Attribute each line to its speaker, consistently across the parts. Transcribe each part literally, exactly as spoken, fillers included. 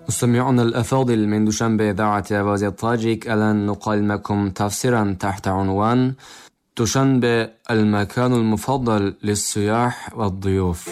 Speaker 1: مستمعون الأفاضل من دوشنبه إذاعة آواز الطاجيك، الآن نقدم لكم تفسيرا تحت عنوان دوشنبه المكان المفضل للسياح والضيوف.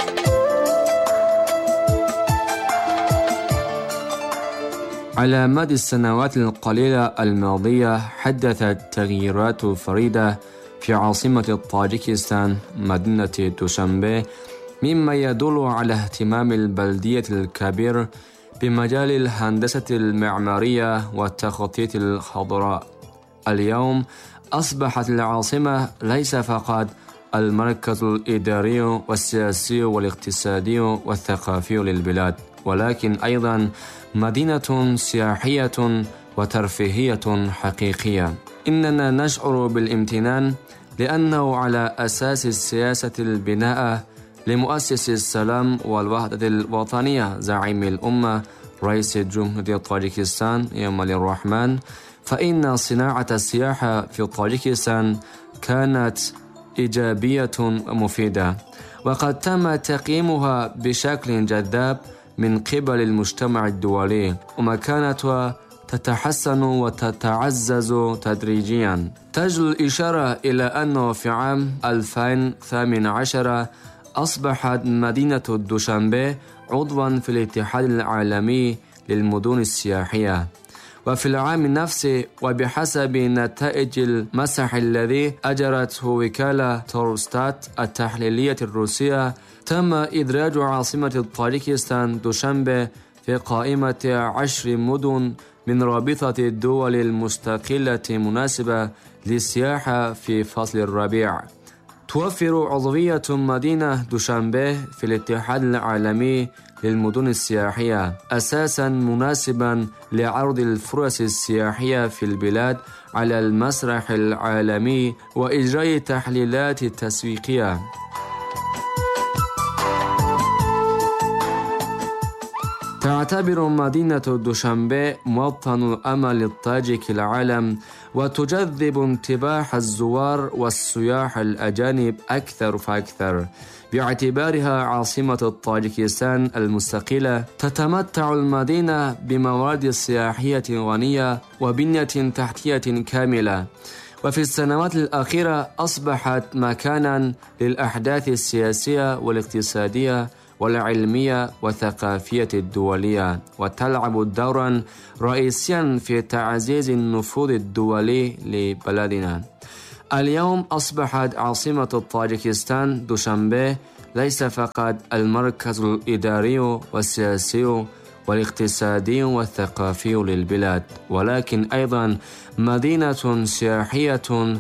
Speaker 1: على مدى السنوات القليلة الماضية حدثت تغييرات فريدة في عاصمة طاجيكستان مدينة دوشنبه، مما يدل على اهتمام البلدية الكبير بمجال الهندسة المعمارية والتخطيط الخضراء. اليوم أصبحت العاصمة ليس فقط المركز الإداري والسياسي والاقتصادي والثقافي للبلاد، ولكن أيضا مدينة سياحية وترفيهية حقيقية. إننا نشعر بالامتنان لأنه على أساس السياسة البناء لمؤسس السلام والوحدة الوطنية زعيم الأمة رئيس جمهورية طاجيكستان إمامالي الرحمن، فإن صناعة السياحة في طاجيكستان كانت إيجابية ومفيدة، وقد تم تقييمها بشكل جذاب من قبل المجتمع الدولي، ومكانتها تتحسن وتتعزز تدريجيا. تجل الإشارة إلى أنه في عام ألفين وثمانية عشر أصبحت مدينة دوشنبه عضوا في الاتحاد العالمي للمدن السياحية، وفي العام نفسه وبحسب نتائج المسح الذي أجرته وكالة تورستات التحليلية الروسية، تم إدراج عاصمة طاجيكستان دوشنبه في قائمة عشر مدن من رابطة الدول المستقلة مناسبة للسياحة في فصل الربيع. توفر عضوية مدينة دوشنبه في الاتحاد العالمي للمدن السياحية أساساً مناسباً لعرض الفرص السياحية في البلاد على المسرح العالمي وإجراء تحليلات تسويقية. تعتبر مدينة دوشنبه موطن الأمل الطاجيك العالم، وتجذب انتباه الزوار والسياح الأجانب أكثر فأكثر. باعتبارها عاصمة طاجيكستان المستقلة، تتمتع المدينة بموارد سياحية غنية وبنية تحتية كاملة، وفي السنوات الأخيرة أصبحت مكاناً للأحداث السياسية والاقتصادية والعلمية والثقافية الدولية، وتلعب دورا رئيسيا في تعزيز النفوذ الدولي لبلدنا. اليوم أصبحت عاصمة طاجيكستان دوشنبه ليس فقط المركز الإداري والسياسي والاقتصادي والثقافي للبلاد، ولكن أيضا مدينة سياحية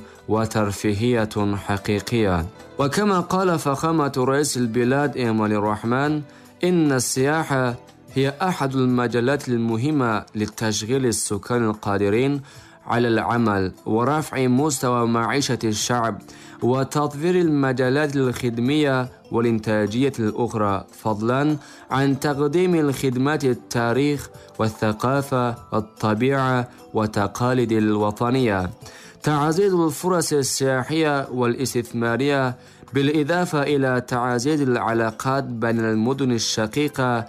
Speaker 1: وترفيهية حقيقية. وكما قال فخامة رئيس البلاد إمامالي الرحمن، إن السياحة هي أحد المجالات المهمة لتشغيل السكان القادرين على العمل ورفع مستوى معيشة الشعب وتطوير المجالات الخدمية والإنتاجية الأخرى، فضلا عن تقديم الخدمات التاريخ والثقافة والطبيعة والتقاليد الوطنية. تعزيز الفرص السياحية والاستثمارية بالإضافة إلى تعزيز العلاقات بين المدن الشقيقة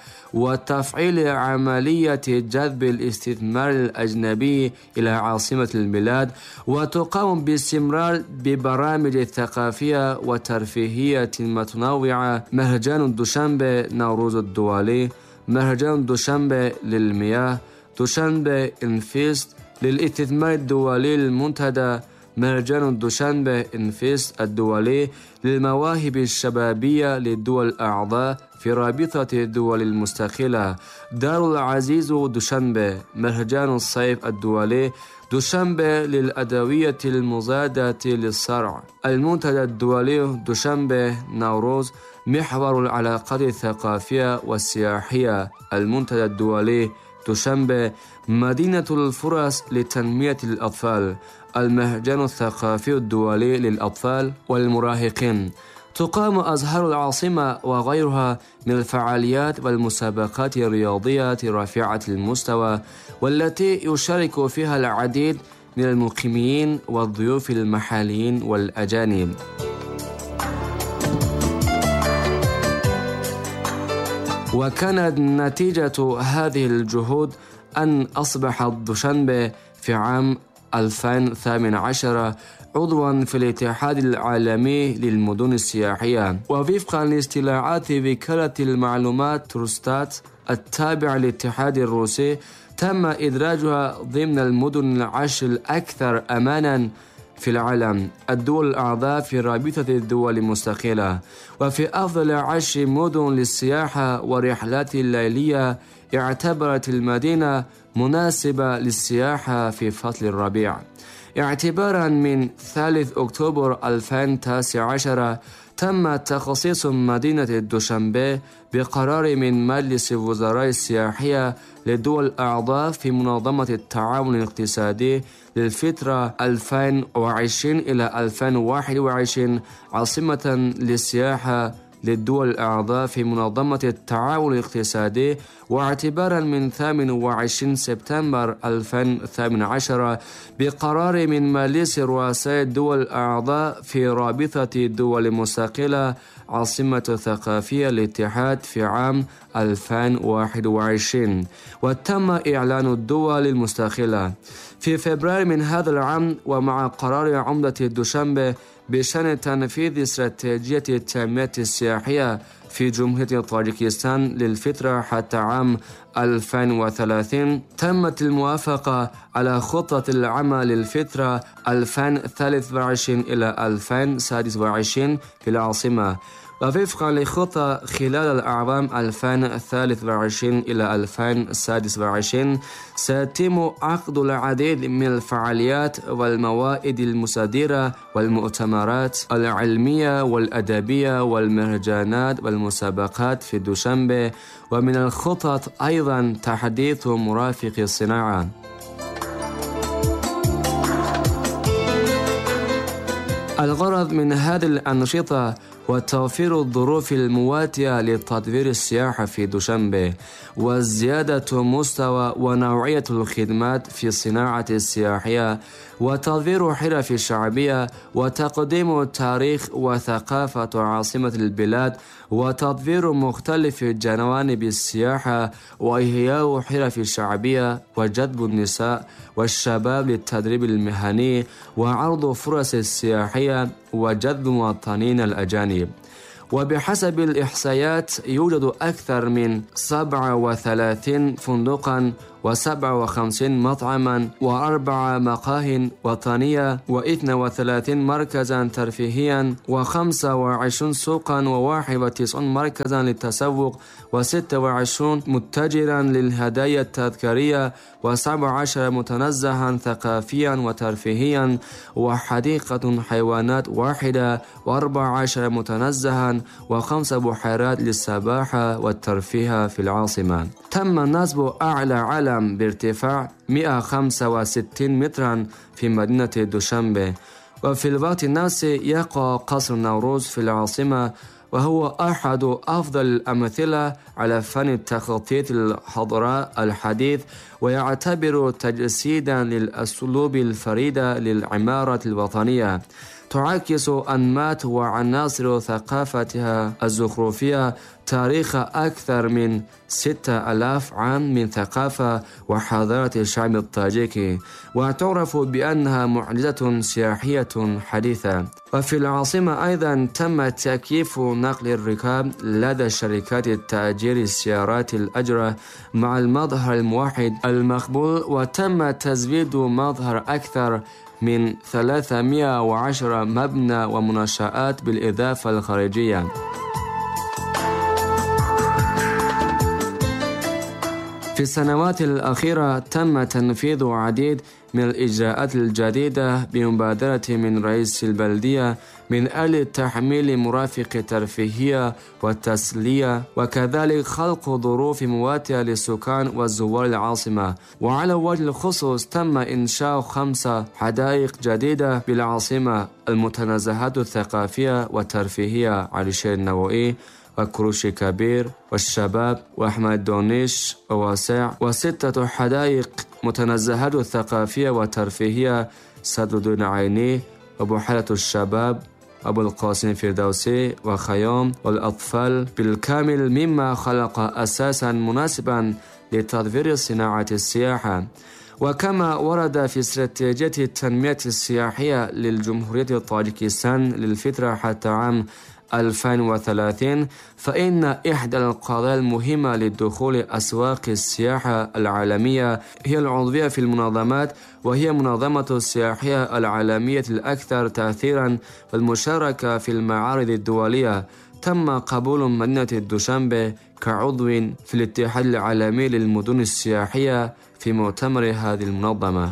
Speaker 1: وتفعيل عملية جذب الاستثمار الأجنبي إلى عاصمة البلاد، وتقوم باستمرار ببرامج ثقافية وترفيهية متنوعة. مهرجان دوشنبه نوروز الدولي، مهرجان دوشنبه للمياه، دوشنبه انفيست للاستثمار الدولي المنتدى، مهرجان دوشنبه انفيست الدولي للمواهب الشبابية للدول الأعضاء في رابطة الدول المستقلة، دار العزيز دوشنبه، مهرجان الصيف الدولي دوشنبه للأدوية المزادة للصرع، المنتدى الدولي دوشنبه نوروز، محور العلاقات الثقافية والسياحية، المنتدى الدولي دوشنبه، مدينة الفرص لتنمية الأطفال، المهرجان الثقافي الدولي للأطفال والمراهقين. تقام أزهار العاصمة وغيرها من الفعاليات والمسابقات الرياضية رفيعة المستوى، والتي يشارك فيها العديد من المقيمين والضيوف المحليين والأجانب. وكانت نتيجة هذه الجهود أن أصبح دوشنبه في عام ألفين وثمانية عشر عضوا في الاتحاد العالمي للمدن السياحية. ووفقا لاستطلاعات وكالة المعلومات تروستات التابعة للاتحاد الروسي، تم إدراجها ضمن المدن العشر الأكثر أمانا في العالم، الدول الأعضاء في رابطة الدول المستقلة. وفي أفضل عشر مدن للسياحة والرحلات الليلية اعتبرت المدينة مناسبة للسياحة في فصل الربيع. اعتبارا من ثالث أكتوبر ألفين وتسعة عشر تم تخصيص مدينة دوشنبه بقرار من مجلس الوزراء السياحية لدول الأعضاء في منظمة التعاون الاقتصادي للفترة ألفين وعشرين إلى ألفين وواحد وعشرين عاصمة للسياحة للدول الأعضاء في منظمة التعاون الاقتصادي. واعتبارا من ثامن وعشرين سبتمبر ألفين وثمانية عشر بقرار من مجلس رؤساء الدول الأعضاء في رابطة الدول المستقلة عاصمة ثقافية الاتحاد في عام ألفين وواحد وعشرين. وتم إعلان الدول المستقلة في فبراير من هذا العام، ومع قرار عمدة دوشنبه بشأن تنفيذ استراتيجية التنمية السياحية في جمهورية طاجيكستان للفترة حتى عام ألفين وثلاثين، تمت الموافقة على خطة العمل للفترة ألفين وثلاثة وعشرين إلى ألفين وستة وعشرين في العاصمة. ووفقا لخطة خلال الأعوام ألفين وثلاثة وعشرين إلى ألفين وستة وعشرين سيتم عقد العديد من الفعاليات والموائد المستديرة والمؤتمرات العلمية والأدبية والمهرجانات والمسابقات في دوشنبه. ومن الخطط أيضا تحديث مرافق الصناعة. الغرض من هذه الأنشطة وتوفير الظروف المواتية لتطوير السياحة في دوشنبه، وزيادة مستوى ونوعية الخدمات في الصناعة السياحية، وتطوير حرف الشعبية، وتقديم تاريخ وثقافة عاصمة البلاد، وتطوير مختلف جوانب السياحة، وإحياء حرف الشعبية، وجذب النساء والشباب للتدريب المهني، وعرض فرص السياحية، وجذب مواطنين الأجانب. وبحسب الإحصائيات يوجد أكثر من سبعة وثلاثين فندقاً وسبعة وخمسين مطعماً وأربع مقاهٍ وطنية واثنين وثلاثين مركزاً ترفيهياً وخمسة وعشرين سوقاً وواحد وتسعين مركزاً للتسوق وستة وعشرين متجراً للهدايا التذكارية وسبعة عشر متنزها ثقافياً وترفيهياً وحديقة حيوانات واحدة وأربعة عشر متنزها وخمس بحيرات للسباحة والترفيه في العاصمة. تم نصب أعلى علم بارتفاع مئة وخمسة وستين متراً في مدينة دوشنبه. وفي الوقت نفسه يقع قصر نوروز في العاصمة، وهو أحد أفضل الأمثلة على فن التخطيط الحضاري الحديث، ويعتبر تجسيداً للأسلوب الفريدة للعمارة الوطنية، تعكس أنماط وعناصر ثقافتها الزخرفية تاريخ أكثر من ستة آلاف عام من ثقافة وحضارة الشعب الطاجيكي، وتعرف بأنها معجزة سياحية حديثة. وفي العاصمة أيضا تم تكييف نقل الركاب لدى شركات التأجير السيارات الأجرة مع المظهر الموحد المقبول، وتم تزويد مظهر أكثر من ثلاثمئة وعشرة مبنى ومنشآت بالإضافة الخارجية. في السنوات الأخيرة تم تنفيذ عديد من الإجراءات الجديدة بمبادرة من رئيس البلدية من أجل تحميل مرافق ترفيهية والتسلية، وكذلك خلق ظروف مواتية للسكان والزوار العاصمة. وعلى وجه الخصوص تم إنشاء خمسة حدائق جديدة بالعاصمة: المتنزهات الثقافية والترفيهية علي شير النووي وكروشي كبير والشباب وأحمد دونيش وواسع، وستة حدائق متنزهات الثقافية والترفيهية صدر الدين عيني وبحيرة الشباب أبو القاسم الفردوسي وخيام والأطفال بالكامل، مما خلق أساسا مناسبا لتطوير صناعة السياحة. وكما ورد في استراتيجية التنمية السياحية للجمهورية طاجكستان للفترة حتى عام ألفين وثلاثين، فإن إحدى القضايا المهمة للدخول أسواق السياحة العالمية هي العضوية في المنظمات، وهي منظمة السياحية العالمية الأكثر تأثيرا والمشاركة في المعارض الدولية. تم قبول مدينة الدوشنبه كعضو في الاتحاد العالمي للمدن السياحية في مؤتمر هذه المنظمة.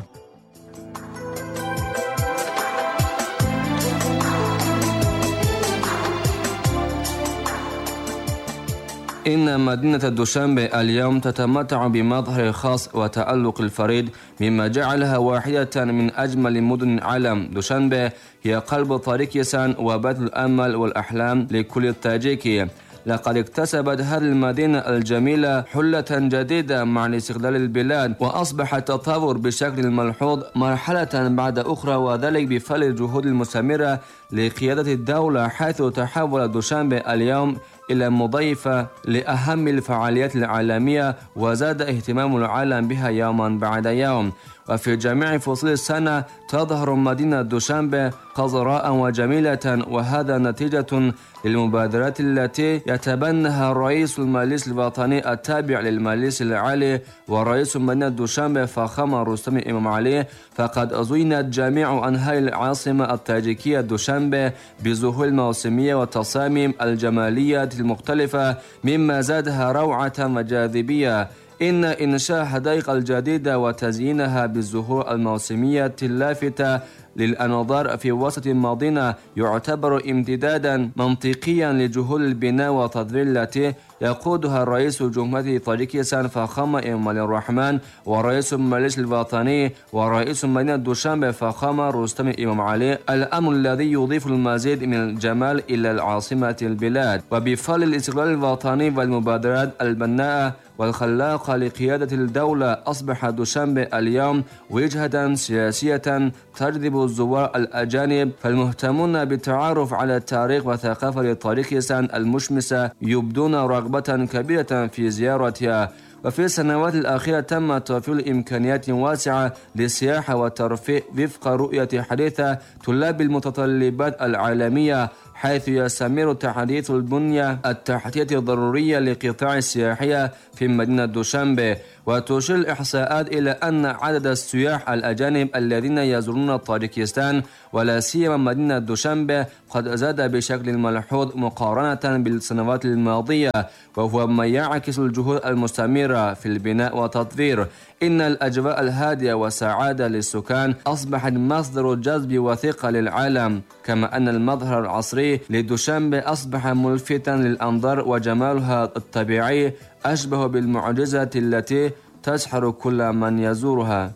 Speaker 1: إن مدينة الدوشنبه اليوم تتمتع بمظهر خاص وتألق الفريد، مما جعلها واحدة من أجمل مدن العالم. دوشنبه هي قلب طاجكستان وبيت الأمل والأحلام لكل التاجيكي. لقد اكتسبت هذه المدينة الجميلة حلة جديدة مع استقلال البلاد، وأصبح التطور بشكل ملحوظ مرحلة بعد أخرى، وذلك بفضل الجهود المستمرة لقيادة الدولة، حيث تحول دوشنبه اليوم إلى مضيفة لأهم الفعاليات العالمية، وزاد اهتمام العالم بها يوما بعد يوم. وفي جميع فصول السنة تظهر مدينة دوشنبه خضراء وجميلة، وهذا نتيجة للمبادرات التي يتبناها رئيس المجلس الوطني التابع للمجلس العالي ورئيس مدينة دوشنبه فخامة رستم إمام علي. فقد زينت جميع أنحاء العاصمة التاجيكية دوشنبه بزهور الموسمية والتصاميم الجمالية المختلفة، مما زادها روعة وجاذبية. إن إنشاء حدائق الجديدة وتزيينها بالزهور الموسمية اللافتة للأنظار في وسط المدينة يعتبر امتدادا منطقيا لجهود البناء والتطوير التي يقودها رئيس جمهورية طاجكستان فخامة إمام الرحمن، ورئيس المجلس الوطني ورئيس مدينة دوشنبه فخامة رستم إمام علي، الأمر الذي يضيف المزيد من الجمال إلى العاصمة البلاد. وبفضل الاستقلال الوطني والمبادرات البناءة والخلاقة لقيادة الدولة، أصبح دوشنبه اليوم وجهة سياسية تجذب الزوار الأجانب، فالمهتمون بالتعرف على التاريخ والثقافة لطاجكستان المشمسة يبدون رغبة كبيرة في زيارتها. وفي السنوات الأخيرة تم توفير إمكانيات واسعة للسياحة والترفيه وفق رؤية حديثة تلبي المتطلبات العالمية، حيث يستمر تحديث البنية التحتية الضرورية لقطاع السياحية في مدينة دوشنبه. وتشير الإحصاءات إلى أن عدد السياح الأجانب الذين يزورون طاجكستان ولا سيما مدينة دوشنبه قد زاد بشكل ملحوظ مقارنة بالسنوات الماضية، وهو ما يعكس الجهود المستمرة في البناء والتطوير. إن الأجواء الهادئة والسعادة للسكان أصبحت مصدر جذب وثيقة للعالم، كما أن المظهر العصري لدوشنبه أصبح ملفتا للأنظار، وجمالها الطبيعي أشبه بالمعجزة التي تسحر كل من يزورها.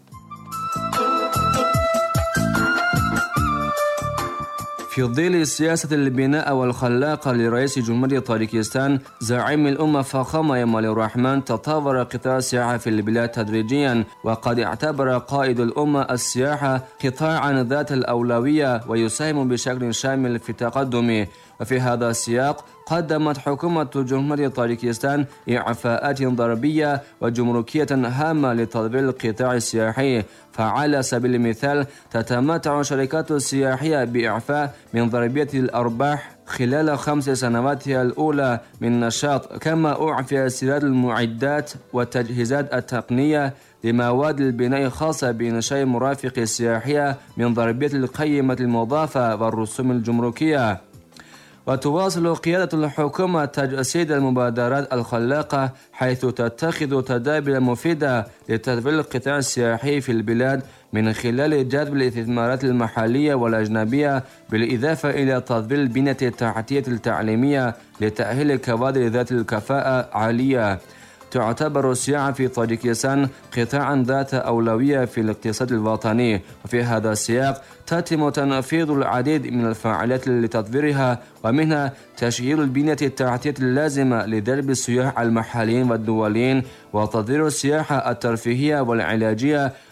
Speaker 1: في ظل السياسة البناء والخلاقة لرئيس جمهورية طاجكستان زعيم الأمة فخامة إمام الرحمن، تطور قطاع السياحة في البلاد تدريجيا، وقد اعتبر قائد الأمة السياحة قطاعا ذات الأولوية ويساهم بشكل شامل في تقدمه. وفي هذا السياق قدمت حكومة جمهورية طاجكستان إعفاءات ضريبية وجمركية هامة لتطوير القطاع السياحي. فعلى سبيل المثال تتمتع الشركات السياحية بإعفاء من ضريبية الأرباح خلال خمس سنواتها الأولى من نشاط، كما أعفي استيراد المعدات والتجهيزات التقنية لمواد البناء خاصة بإنشاء مرافق السياحية من ضريبية القيمة المضافة والرسوم الجمركية. وتواصل قيادة الحكومة تجسيد المبادرات الخلاقة، حيث تتخذ تدابير مفيدة لتطوير القطاع السياحي في البلاد من خلال جذب الاستثمارات المحلية والأجنبية، بالإضافة إلى تطوير البنية التحتية التعليمية لتأهيل كوادر ذات الكفاءة عالية. تعتبر السياحة في طاجكستان قطاعا ذات أولوية في الاقتصاد الوطني، وفي هذا السياق تتم تنفيذ العديد من الفعاليات لتطويرها، ومنها تشغيل البنية التحتية اللازمة لجذب السياح المحليين والدوليين، وتطوير السياحة الترفيهية والعلاجية،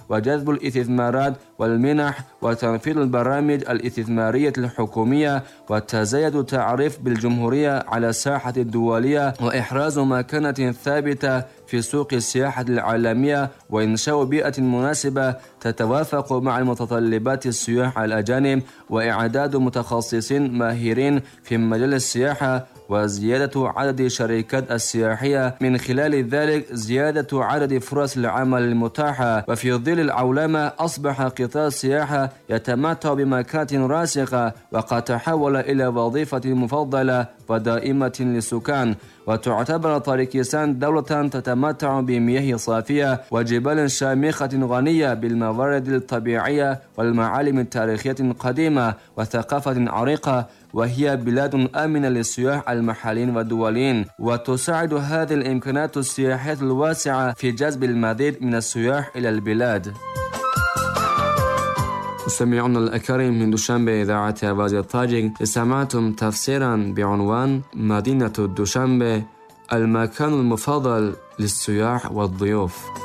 Speaker 1: وجذب الاستثمارات والمنح وتنفيذ البرامج الاستثمارية الحكومية وتزايد التعريف بالجمهورية على الساحة الدولية وإحراز مكانة ثابتة في سوق السياحة العالمية وإنشاء بيئة مناسبة تتوافق مع متطلبات السياح الأجانب وإعداد متخصصين ماهرين في مجال السياحة وزيادة عدد شركات السياحية من خلال ذلك زيادة عدد فرص العمل المتاحة. وفي ظل العولمة أصبح قطاع السياحة يتمتع بمكانة راسخة وقد تحول إلى وظيفة مفضلة ودائمة للسكان، وتعتبر طاجيكستان دولة تتمتع بمياه صافية وجبال شامخة غنية بالموارد الطبيعية والمعالم التاريخية قديمة وثقافة عريقة، وهي بلاد آمنة للسياح المحليين والدوليين، وتساعد هذه الإمكانات السياحية الواسعة في جذب المزيد من السياح إلى البلاد. مستمعون الأكارم من دوشنبه إذاعة آواز الطاجيك، استمعتم تفسيرا بعنوان مدينة دوشنبه، المكان المفضل للسياح والضيوف.